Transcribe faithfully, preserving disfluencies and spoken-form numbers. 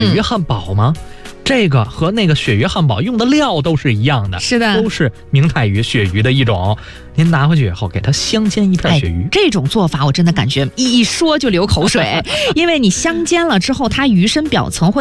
鳕鱼汉堡吗？嗯这个和那个鳕鱼汉堡用的料都是一样的， 是的， 都是明太鱼、鳕鱼的一种。您拿回去以后，给它香煎一片鳕鱼、 哎，这种做法我真的感觉一一说就流口水，因为你香煎了之后，它鱼身表层会